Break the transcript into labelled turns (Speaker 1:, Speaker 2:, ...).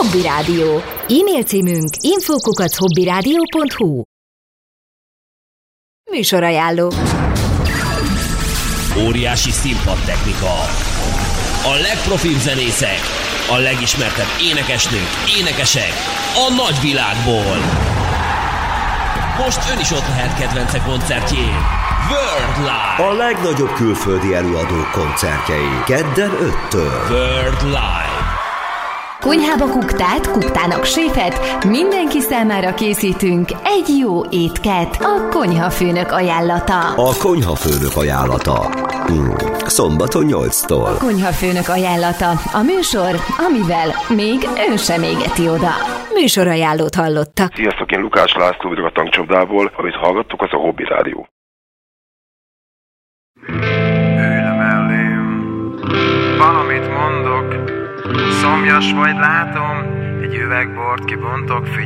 Speaker 1: Hobby Rádió. E-mail címünk info@hobbyradio.hu. Műsorajánló.
Speaker 2: Óriási színpadtechnika. A legprofibb zenészek, a legismertebb énekesnők, énekesek a nagyvilágból. Most ön is ott lehet kedvence koncertjén. World Live.
Speaker 3: A legnagyobb külföldi előadók koncertjei. Kedden 5-től.
Speaker 2: World Live.
Speaker 1: Konyhába kuktát, kuktának séfet, mindenki számára készítünk egy jó étket. A konyhafőnök ajánlata.
Speaker 3: A konyhafőnök ajánlata. Szombaton 8-tól.
Speaker 1: Konyhafőnök ajánlata. A műsor, amivel még ön sem égeti oda. Műsorajánlót hallottak.
Speaker 4: Sziasztok, én Lukács László vagyok a Tankcsapdából, amit hallgattok, az a Hobby Rádió.
Speaker 5: Ülj mellém, valamit mondok, szomjas vagy látom, egy üveg bort kibontok, figyelj.